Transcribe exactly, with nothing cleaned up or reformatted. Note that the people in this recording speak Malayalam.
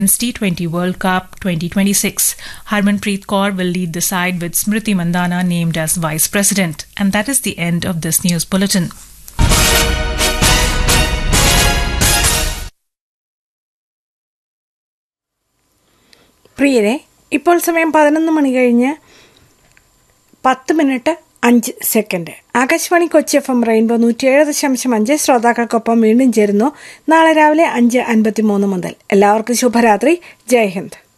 T twenty World Cup twenty twenty-six. Harmanpreet Kaur will lead the side with Smriti Mandhana named as Vice President. And that is the end of this news bulletin. പ്രിയരെ, ഇപ്പോൾ സമയം പതിനൊന്ന് മണി കഴിഞ്ഞ് പത്ത് മിനിറ്റ് അഞ്ച് second. Akashvani Kochi F M rainbow നൂറ്റിയേഴ് ദശാംശം അഞ്ച് ശ്രോതാക്കൾക്കൊപ്പം വീണ്ടും ചേരുന്നു നാളെ രാവിലെ അഞ്ച് അൻപത്തി മൂന്ന് മുതൽ. എല്ലാവർക്കും ശുഭരാത്രി. ജയ് ഹിന്ദ്.